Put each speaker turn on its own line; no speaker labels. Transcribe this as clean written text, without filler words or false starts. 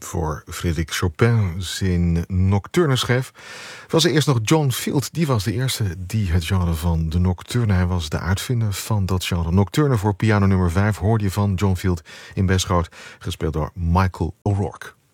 voor Frédéric Chopin zijn nocturne schreef, was er eerst nog John Field. Die was de eerste die het genre van de nocturne, hij was de uitvinder van dat genre. Nocturne voor piano nummer 5 hoorde je van John Field in Beschoot, gespeeld door Michael O'Rourke.